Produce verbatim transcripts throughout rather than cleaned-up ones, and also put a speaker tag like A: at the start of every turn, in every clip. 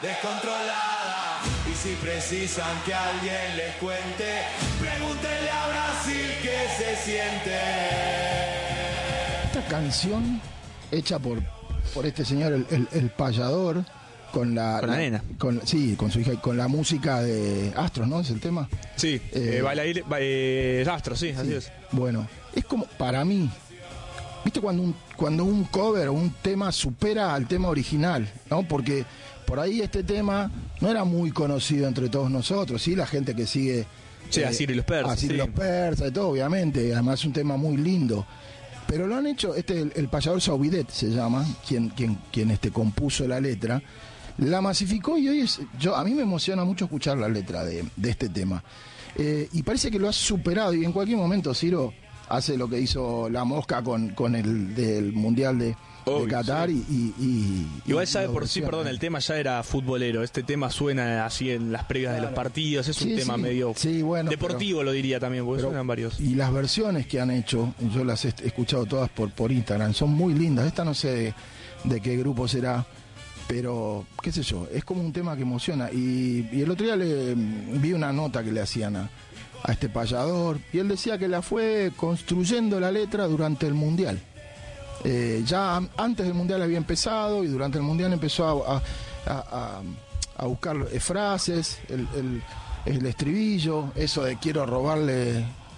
A: descontrolada. Y si precisan que alguien les cuente, pregúntenle a Brasil qué se siente.
B: Esta canción hecha por, por este señor, el, el, el payador, con la,
C: con la, la nena.
B: Con, sí, con su hija, con la música de Astros, ¿no? ¿Es el tema?
C: Sí, eh, eh, bailair, eh, Astros, sí, sí, así es.
B: Bueno, es como, para mí, ¿viste cuando un, cuando un cover o un tema supera al tema original, ¿no? Porque por ahí este tema no era muy conocido entre todos nosotros, ¿sí? La gente que sigue...
C: Sí, eh, a Ciro y los Persas.
B: A Ciro y
C: sí.
B: los Persas y todo, obviamente. Además es un tema muy lindo. Pero lo han hecho, este el, el payador Saubidet se llama, quien, quien, quien este, compuso la letra, la masificó y hoy es... Yo, a mí me emociona mucho escuchar la letra de, de este tema. Eh, y parece que lo ha superado y en cualquier momento Ciro hace lo que hizo La Mosca con, con el del Mundial de...
C: Obvio,
B: de Qatar
C: sí.
B: y, y, y
C: igual
B: y
C: sabe por sí, perdón, el tema ya era futbolero. Este tema suena así en las previas claro. de los partidos. Es
B: sí,
C: un tema
B: sí.
C: medio
B: sí, bueno,
C: deportivo, pero, lo diría también, porque pero, suenan varios.
B: Y las versiones que han hecho, yo las he escuchado todas por, por Instagram, son muy lindas. Esta no sé de, de qué grupo será, pero qué sé yo, es como un tema que emociona. Y, y el otro día le vi una nota que le hacían a, a este payador y él decía que la fue construyendo la letra durante el Mundial. Eh, ya antes del Mundial había empezado y durante el Mundial empezó a, a, a, a buscar eh, frases, el, el, el estribillo, eso de quiero robarle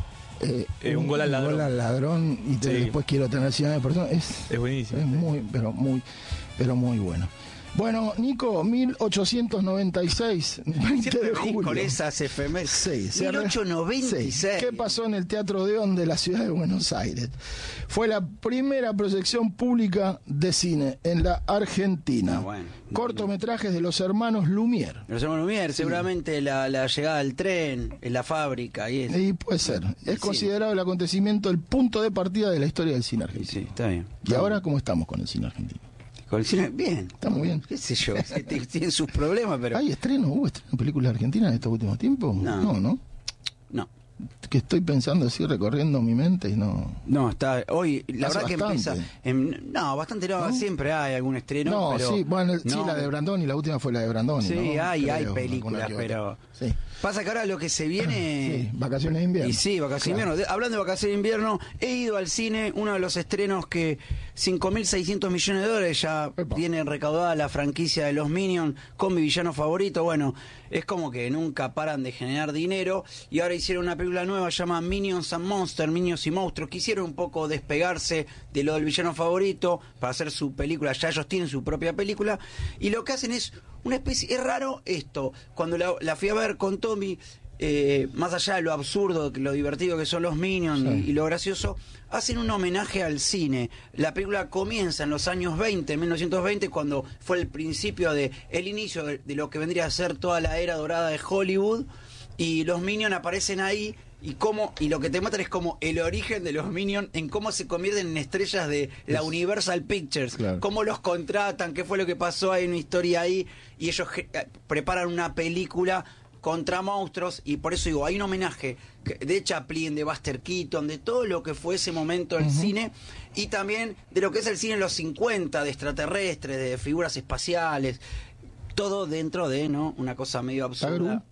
B: eh,
C: eh, un, un gol al ladrón,
B: gol al ladrón y te, sí. después quiero tener cien de personas. Es,
C: es buenísimo.
B: Es
C: sí.
B: muy, pero muy, pero muy bueno. Bueno, Nico, mil ochocientos noventa y seis, veinte de julio.
D: Con esas efemérides.
B: Sí,
D: mil ochocientos noventa y seis.
B: Sí. ¿Qué pasó en el Teatro Odeón de la ciudad de Buenos Aires? Fue la primera proyección pública de cine en la Argentina. Ah, bueno. Cortometrajes de los hermanos Lumière.
D: Los hermanos Lumière, sí. Seguramente la, la llegada del tren, en la fábrica y eso.
B: Y puede ser. Es considerado el acontecimiento el punto de partida de la historia del cine argentino.
D: Sí, está bien.
B: ¿Y está ahora bien. Cómo estamos con el cine argentino?
D: Con el cine, bien.
B: Está muy bien.
D: ¿Qué sé yo? Tienen sus problemas, pero...
B: ¿Hay estreno? ¿Hubo estreno de películas argentinas en estos últimos tiempos?
D: No.
B: No, ¿no?
D: No.
B: Que estoy pensando así, recorriendo mi mente y no...
D: No, está... Hoy, la
B: Hace
D: verdad
B: bastante.
D: que empieza... En, no, bastante no, ¿no? Siempre hay algún estreno,
B: No,
D: pero...
B: sí, bueno,
D: no.
B: sí, la de Brandoni, la última fue la de Brandoni,
D: Sí,
B: ¿no?
D: hay,
B: Creo,
D: hay películas, pero...
B: Sí.
D: Pasa que ahora lo que se viene...
B: Sí, vacaciones de invierno.
D: Y sí, vacaciones de claro. invierno. Hablando de vacaciones de invierno, he ido al cine, uno de los estrenos que cinco mil seiscientos millones de dólares ya Epa. Tiene recaudada la franquicia de los Minions con mi villano favorito. Bueno, es como que nunca paran de generar dinero y ahora hicieron una película nueva llamada Minions and Monsters, Minions y Monstruos. Quisieron un poco despegarse de lo del villano favorito para hacer su película. Ya ellos tienen su propia película y lo que hacen es una especie... Es raro esto. Cuando la, la fui a ver con Tommy... Eh, más allá de lo absurdo, lo divertido que son los Minions sí. y, y lo gracioso, hacen un homenaje al cine. La película comienza en los años veinte, mil novecientos veinte, cuando fue el principio de el inicio de, de lo que vendría a ser toda la era dorada de Hollywood, y los Minions aparecen ahí y cómo, y lo que te muestran es como el origen de los Minions, en cómo se convierten en estrellas de la es, Universal Pictures, claro. Cómo los contratan, qué fue lo que pasó, hay una historia ahí y ellos ge- preparan una película contra monstruos, y por eso digo, hay un homenaje de Chaplin, de Buster Keaton, de todo lo que fue ese momento del uh-huh. cine, y también de lo que es el cine en los cincuenta, de extraterrestres, de figuras espaciales, todo dentro de, ¿no?, una cosa medio absurda.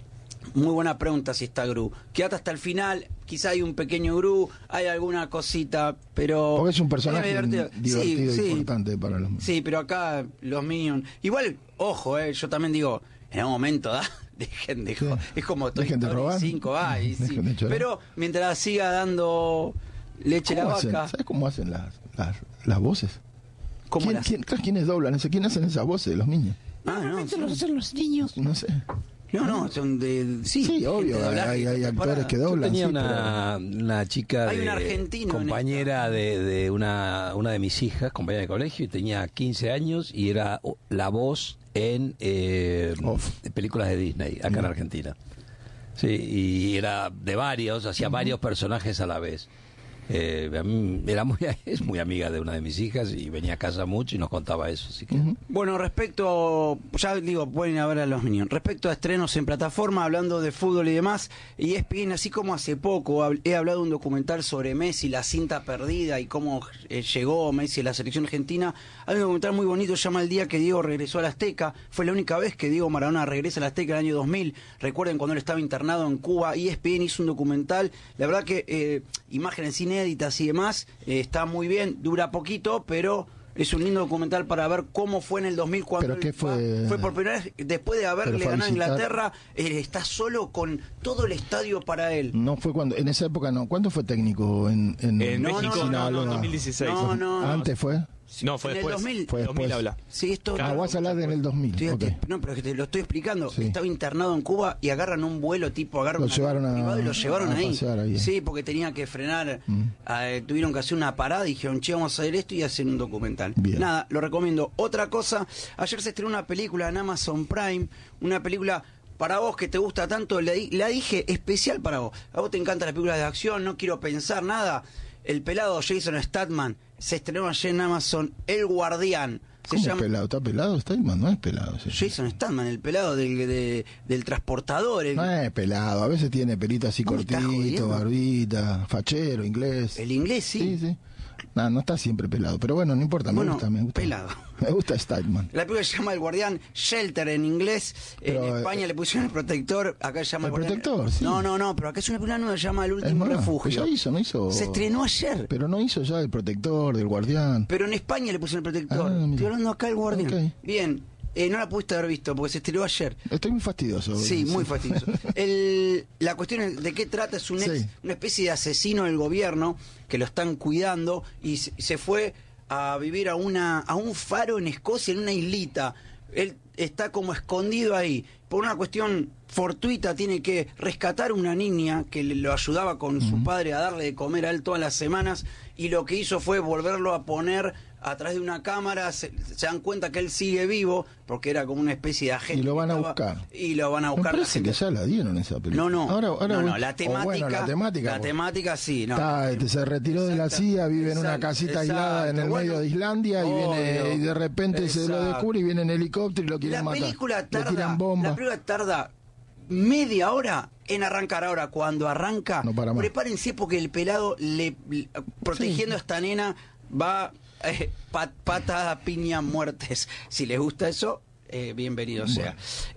D: Muy buena pregunta si está Gru. Quédate hasta el final, quizá hay un pequeño Gru, hay alguna cosita, pero...
B: Porque es un personaje
D: es
B: divertido, divertido
D: sí,
B: y
D: sí.
B: importante para los...
D: Sí, pero acá los Minions... Igual, ojo, eh, yo también digo, en algún momento, ¿da? Dejen de... Sí. Es como Toy Story cinco, ay, sí. Pero mientras siga dando leche la
B: hacen?
D: vaca...
B: ¿Sabes cómo hacen las, las, las voces?
D: ¿Cómo
B: ¿Quién,
D: las...
B: ¿quién, ¿Quiénes doblan eso? ¿Quién hacen esas voces de los niños?
D: Ah, no,
E: sí. Los hacen los niños.
B: No sé.
D: No, no, son de... Sí,
B: sí obvio, de doblaje, hay, hay actores que doblan.
F: Yo tenía
B: sí,
F: una,
B: pero...
F: una chica,
D: hay
F: de,
D: un argentino
F: compañera de, de una, una de mis hijas, compañera de colegio, y tenía quince años y era la voz en eh, películas de Disney, acá no. en Argentina. Sí, y era de varios, hacía uh-huh. varios personajes a la vez. Eh, a mí era muy, es muy amiga de una de mis hijas y venía a casa mucho y nos contaba eso. Así que...
B: Ujú.
D: Bueno, respecto, ya digo, pueden ir a ver a los Minions. Respecto a estrenos en plataforma, hablando de fútbol y demás, E S P N, así como hace poco hab- he hablado de un documental sobre Messi, la cinta perdida y cómo eh, llegó Messi a la selección argentina, hay un documental muy bonito, se llama El día que Diego regresó a la Azteca. Fue la única vez que Diego Maradona regresa a la Azteca en el año dos mil. Recuerden cuando él estaba internado en Cuba, E S P N hizo un documental, la verdad que eh, imágenes inéditas y demás, eh, está muy bien, dura poquito, pero es un lindo documental para ver cómo fue en el dos mil cuando
B: ¿Pero qué
D: él
B: fue?
D: va- fue por primera vez, después de haberle
B: ¿Pero fue a
D: ganado a
B: visitar?
D: Inglaterra, eh, está solo con todo el estadio para él.
B: No fue cuando, en esa época no. ¿Cuándo fue técnico en, en,
C: En
D: No,
C: México,
D: no,
C: no,
B: Sinaloa?
C: no, en dos mil dieciséis.
D: No, no.
B: ¿Antes fue?
C: No, fue
D: En el
C: después.
D: dos mil.
B: Fue
C: dos mil
B: después.
C: habla.
D: Sí, esto
B: Ah, vas a hablar en el dos mil.
D: Estoy-
B: ok.
D: te- no, pero que te lo estoy explicando.
B: Sí.
D: Estaba internado en Cuba y agarran un vuelo tipo, agarran
B: Lo
D: un
B: llevaron a-
D: privado y lo llevaron
B: a
D: ahí.
B: pasear ahí.
D: Sí, porque tenía que frenar.
B: Mm.
D: eh, tuvieron que hacer una parada y dijeron, che, vamos a hacer esto y hacer un documental.
B: Bien.
D: Nada, lo recomiendo. Otra cosa, ayer se estrenó una película en Amazon Prime, una película... Para vos que te gusta tanto, la, di- la dije especial para vos. A vos te encantan las películas de acción, no quiero pensar nada. El pelado Jason Statham se estrenó ayer en Amazon, El Guardián. Se
B: ¿Cómo
D: llama
B: pelado? ¿Está pelado? Steinman no es pelado. ese.
D: Jason Statham, el pelado del, de- del transportador. El,
B: No es pelado. A veces tiene pelito así
D: ¿Cómo estás
B: cortito,
D: jodiendo?
B: barbita, fachero, inglés.
D: el inglés, sí.
B: Sí, sí. No, no está siempre pelado. Pero bueno, no importa. Me
D: Bueno,
B: gusta, me gusta.
D: pelado.
B: Me gusta Steinman.
D: La película se llama El Guardián, Shelter en inglés.
B: Pero,
D: en España
B: eh,
D: le pusieron El Protector. Acá se llama
B: El
D: Guardián.
B: Protector, sí.
D: No, no, no, pero acá es una película nueva, se llama El
B: Es
D: Último
B: más,
D: Refugio.
B: pues ya hizo, no hizo.
D: Se estrenó ayer.
B: Pero no hizo ya el protector, del guardián.
D: Pero en España le pusieron El Protector.
B: Ah, mira.
D: Estoy hablando acá El Guardián.
B: Ok.
D: Bien, eh, no la pudiste haber visto porque se estrenó ayer.
B: Estoy muy fastidioso.
D: Sí, muy fastidioso. El, la cuestión es de qué trata, es un ex-
B: Sí.
D: una especie de asesino del gobierno que lo están cuidando y se, se fue a vivir a una a un faro en Escocia, en una islita. Él está como escondido ahí. Por una cuestión fortuita tiene que rescatar una niña que le, lo ayudaba con su padre a darle de comer a él todas las semanas y lo que hizo fue volverlo a poner a través de una cámara. Se, se dan cuenta que él sigue vivo porque era como una especie de agente.
B: Y lo van a
D: que estaba-
B: buscar.
D: Y lo van a
B: Me
D: buscar. la
B: parece
D: gente.
B: que ya la dieron esa película.
D: No, no,
B: Ahora, ahora
D: no, no,
B: voy-
D: la
B: o
D: temática,
B: bueno, la temática.
D: la
B: pues.
D: temática sí, no.
B: Está, este, se retiró de la
D: Exacto.
B: C I A, vive en una
D: Exacto,
B: casita aislada en el
D: exacto.
B: medio
D: Bueno,
B: de Islandia y viene
D: obvio.
B: y de repente se lo
D: Exacto.
B: descubre y viene en helicóptero y lo quieren
D: La
B: matar.
D: película
B: Le
D: tarda,
B: tiran
D: la
B: bombas.
D: película tarda media hora en arrancar. Ahora, cuando arranca,
B: No para más.
D: prepárense porque el pelado le, le- protegiendo
B: Sí.
D: a esta nena va eh, pat- patada, piña, muertes. Si les gusta eso, eh, bienvenido sea.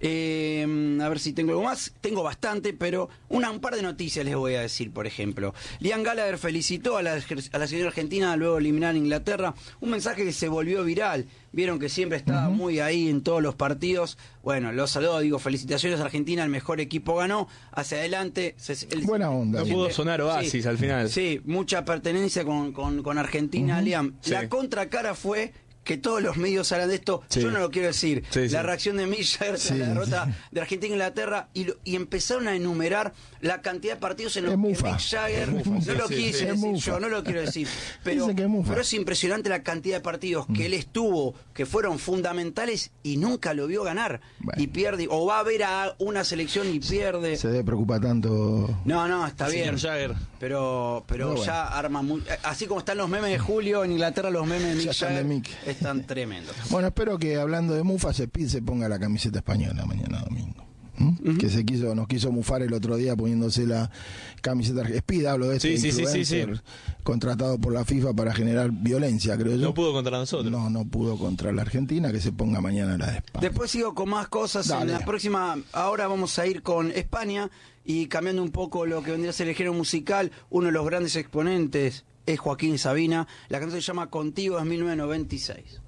D: Eh, a ver si tengo algo más. Tengo bastante, pero una, un par de noticias les voy a decir, por ejemplo. Liam Gallagher felicitó a la, a la selección argentina luego de eliminar a Inglaterra. Un mensaje que se volvió viral. Vieron que siempre estaba muy ahí en todos los partidos. Bueno, los saludo, digo, felicitaciones a Argentina, el mejor equipo ganó. Hacia adelante. Se- el-
B: Buena onda.
C: No
B: Bien.
C: pudo sonar Oasis
D: Sí,
C: al final.
D: Sí, mucha pertenencia con, con, con Argentina, Liam.
C: Sí.
D: La contracara fue que todos los medios hablan de esto.
C: Sí.
D: Yo no lo quiero decir.
C: Sí,
D: la
C: sí.
D: reacción de Miller
B: Sí,
D: a la derrota
B: sí.
D: de Argentina e Inglaterra y, lo- y empezaron a enumerar la cantidad de partidos en los
B: Es
D: que
B: mufa.
D: Mick Jagger,
B: Es mufa,
D: no lo
C: sí,
D: quise
C: sí.
B: Es
D: decir
B: mufa.
D: yo, no lo quiero decir, pero,
B: Dicen que es mufa.
D: pero es impresionante la cantidad de partidos que él estuvo, que fueron fundamentales y nunca lo vio ganar.
B: Bueno.
D: Y pierde, o va a ver a una selección y pierde.
B: Se debe preocupar tanto.
D: No, no, está bien.
C: Señor Jagger.
D: Pero, pero
B: Pero bueno.
D: ya arma muy... Así como están los memes de Julio, en Inglaterra los memes de
B: Ya
D: Mick
B: están de
D: Jagger
B: Mick.
D: están tremendos.
B: Bueno, espero que hablando de mufa, Speed se ponga la camiseta española mañana domingo. ¿Mm? Que se quiso, nos quiso mufar el otro día poniéndose la camiseta. Speed, hablo de este
C: Sí, sí, sí, sí,
B: influencer
C: sí.
B: contratado por la FIFA para generar violencia, creo yo.
C: No pudo contra nosotros.
B: No, no pudo contra la Argentina, que se ponga mañana la de España.
D: Después sigo con más cosas.
B: Dale.
D: En la próxima, ahora vamos a ir con España y cambiando un poco lo que vendría a ser el género musical. Uno de los grandes exponentes es Joaquín Sabina. La canción se llama Contigo, es mil novecientos noventa y seis.